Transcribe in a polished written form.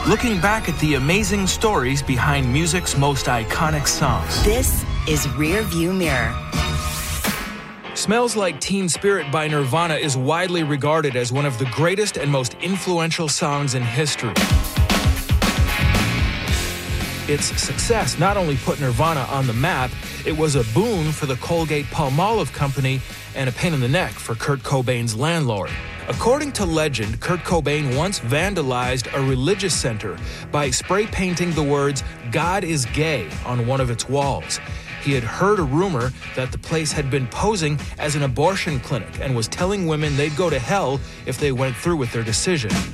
looking back at the amazing stories behind music's most iconic songs. This is Rear View Mirror. Smells Like Teen Spirit by Nirvana is widely regarded as one of the greatest and most influential songs in history. Its success not only put Nirvana on the map, it was a boon for the Colgate-Palmolive company and a pain in the neck for Kurt Cobain's landlord. According to legend, Kurt Cobain once vandalized a religious center by spray painting the words, "God is gay," on one of its walls. He had heard a rumor that the place had been posing as an abortion clinic and was telling women they'd go to hell if they went through with their decision.